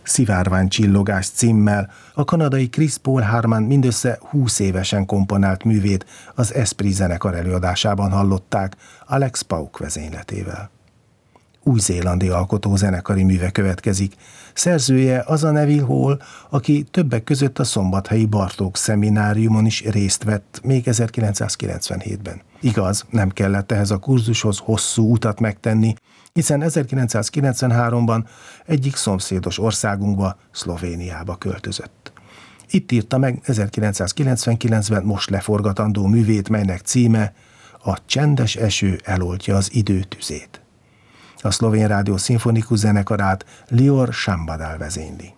Szivárványcsillogás címmel a kanadai Chris Paul Harman mindössze 20 évesen komponált művét az Esprit zenekar előadásában hallották Alex Pauck vezényletével. Új-zélandi alkotó zenekari műve következik. Szerzője az a Neville Hall, aki többek között a szombathelyi Bartók szemináriumon is részt vett még 1997-ben. Igaz, nem kellett ehhez a kurzushoz hosszú utat megtenni, hiszen 1993-ban egyik szomszédos országunkba, Szlovéniába költözött. Itt írta meg 1999-ben most leforgatandó művét, melynek címe A csendes eső eloltja az idő tüzét. A Szlovén Rádió szimfonikus zenekarát Lior Sambadal vezényli.